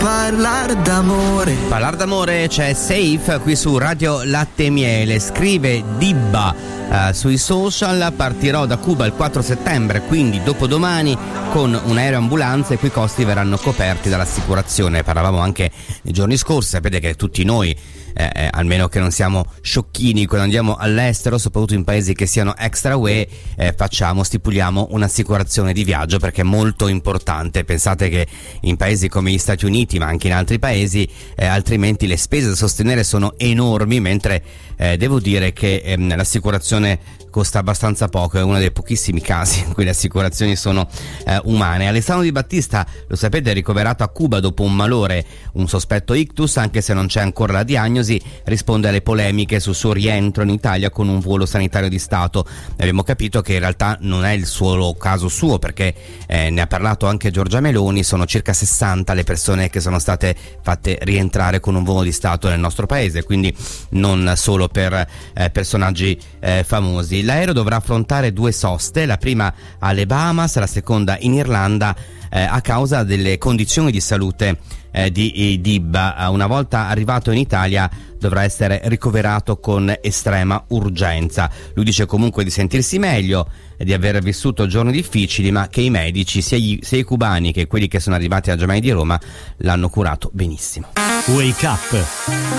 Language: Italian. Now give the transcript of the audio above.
parlare d'amore. Parlare d'amore, c'è Safe qui su Radio Latte e Miele. Scrive Dibba sui social: partirò da Cuba il 4 settembre, quindi dopodomani, con un aeroambulanza, i cui costi verranno coperti dall'assicurazione. Parlavamo anche nei giorni scorsi, sapete che tutti noi, almeno che non siamo sciocchini, quando andiamo all'estero, soprattutto in paesi che siano extra UE, stipuliamo un'assicurazione di viaggio, perché è molto importante. Pensate che in paesi come gli Stati Uniti, ma anche in altri paesi, altrimenti le spese da sostenere sono enormi, mentre devo dire che l'assicurazione costa abbastanza poco, è uno dei pochissimi casi in cui le assicurazioni sono umane. Alessandro Di Battista, lo sapete, è ricoverato a Cuba dopo un malore, un sospetto ictus, anche se non c'è ancora la diagnosi. Risponde alle polemiche sul suo rientro in Italia con un volo sanitario di Stato. Abbiamo capito che in realtà non è il solo caso suo, perché ne ha parlato anche Giorgia Meloni. Sono circa 60 le persone che sono state fatte rientrare con un volo di Stato nel nostro paese, quindi non solo per personaggi famosi. L'aereo dovrà affrontare 2 soste, la prima alle Bahamas, la seconda in Irlanda, a causa delle condizioni di salute di Dibba. Una volta arrivato in Italia dovrà essere ricoverato con estrema urgenza. Lui dice comunque di sentirsi meglio e di aver vissuto giorni difficili, ma che i medici, sia i cubani che quelli che sono arrivati a Gemelli di Roma, l'hanno curato benissimo. Wake Up